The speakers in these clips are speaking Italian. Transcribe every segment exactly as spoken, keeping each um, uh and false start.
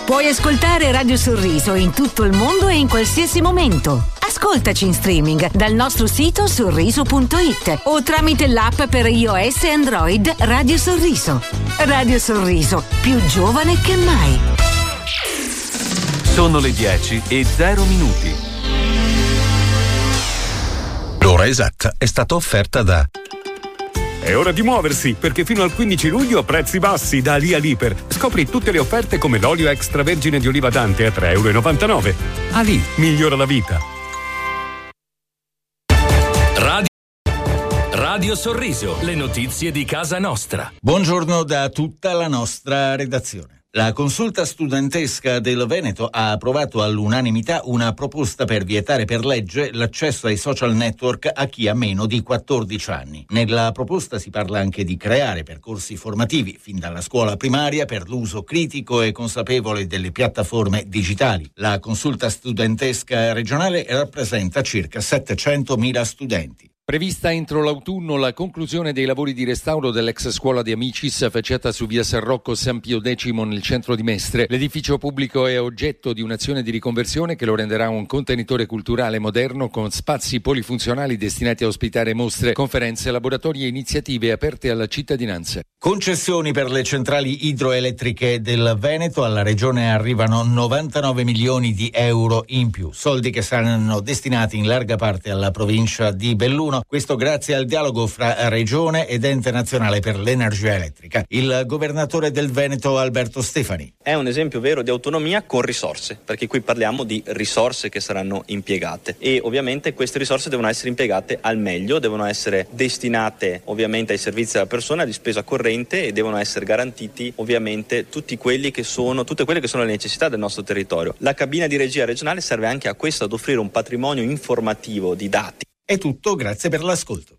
Puoi ascoltare Radio Sorriso in tutto il mondo e in qualsiasi momento. Ascoltaci in streaming dal nostro sito sorriso punto it o tramite l'app per iOS e Android Radio Sorriso. Radio Sorriso, più giovane che mai. Sono le dieci e zero minuti. L'ora esatta è stata offerta da... È ora di muoversi, perché fino al quindici luglio prezzi bassi da Ali Aliper. Scopri tutte le offerte come l'olio extravergine di oliva Dante a tre virgola novantanove euro. Ali, migliora la vita. Radio, Radio Sorriso, le notizie di casa nostra. Buongiorno da tutta la nostra redazione. La consulta studentesca del Veneto ha approvato all'unanimità una proposta per vietare per legge l'accesso ai social network a chi ha meno di quattordici anni. Nella proposta si parla anche di creare percorsi formativi fin dalla scuola primaria per l'uso critico e consapevole delle piattaforme digitali. La consulta studentesca regionale rappresenta circa settecentomila studenti. Prevista entro l'autunno la conclusione dei lavori di restauro dell'ex scuola di Amicis affacciata su via San Rocco San Pio X nel centro di Mestre. L'edificio pubblico è oggetto di un'azione di riconversione che lo renderà un contenitore culturale moderno con spazi polifunzionali destinati a ospitare mostre, conferenze, laboratori e iniziative aperte alla cittadinanza. Concessioni per le centrali idroelettriche del Veneto. Alla regione arrivano novantanove milioni di euro in più, soldi che saranno destinati in larga parte alla provincia di Belluno. Questo grazie al dialogo fra Regione ed Ente Nazionale per l'Energia Elettrica. Il governatore del Veneto Alberto Stefani. È un esempio vero di autonomia con risorse, perché qui parliamo di risorse che saranno impiegate e ovviamente queste risorse devono essere impiegate al meglio, devono essere destinate ovviamente ai servizi della persona di spesa corrente e devono essere garantiti ovviamente tutti quelli che sono, tutte quelle che sono le necessità del nostro territorio. La cabina di regia regionale serve anche a questo, ad offrire un patrimonio informativo di dati. È tutto, grazie per l'ascolto.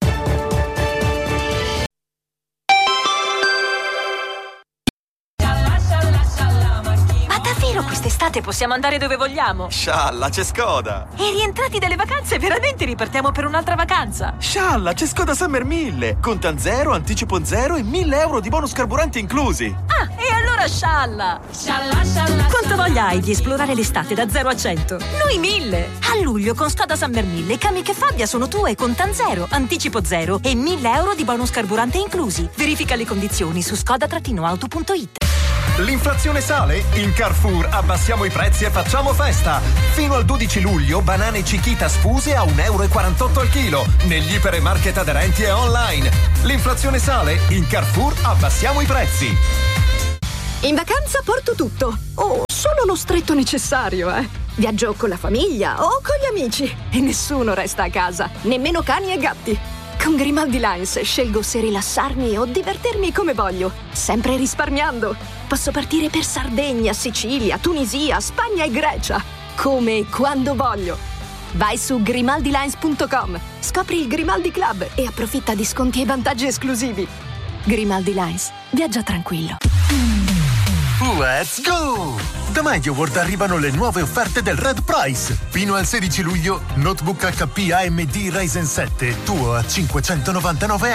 Ma davvero quest'estate possiamo andare dove vogliamo? Scialla, c'è Skoda! E rientrati dalle vacanze, veramente ripartiamo per un'altra vacanza? Scialla, c'è Skoda Summer mille! Contan zero, anticipo zero e mille euro di bonus carburanti inclusi! Ah, e allora scialla! Scialla, scialla! Quanto voglia hai di esplorare l'estate da zero a cento? Noi mille! A luglio con Skoda Summer mille, Kamiq e Fabia sono tue con Tan zero, anticipo zero e mille euro di bonus carburante inclusi. Verifica le condizioni su skoda auto punto it. L'inflazione sale? In Carrefour abbassiamo i prezzi e facciamo festa! Fino al dodici luglio banane Chiquita sfuse a un euro e quarantotto al chilo negli ipermarket aderenti e online. L'inflazione sale? In Carrefour abbassiamo i prezzi! In vacanza porto tutto. Oh, solo lo stretto necessario, eh. Viaggio con la famiglia o con gli amici e nessuno resta a casa, nemmeno cani e gatti. Con Grimaldi Lines scelgo se rilassarmi o divertirmi come voglio, sempre risparmiando. Posso partire per Sardegna, Sicilia, Tunisia, Spagna e Grecia, come e quando voglio. Vai su grimaldi lines punto com, scopri il Grimaldi Club e approfitta di sconti e vantaggi esclusivi. Grimaldi Lines, viaggia tranquillo. Let's go! Da MediaWorld arrivano le nuove offerte del Red Price. Fino al sedici luglio, notebook H P A M D Ryzen sette tuo a cinquecentonovantanove